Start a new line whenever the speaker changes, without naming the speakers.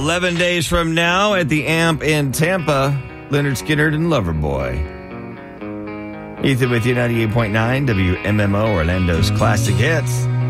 11 days from now at the Amp in Tampa, Leonard Skinner and Loverboy. Ethan with you, 98.9 WMMO, Orlando's Classic Hits.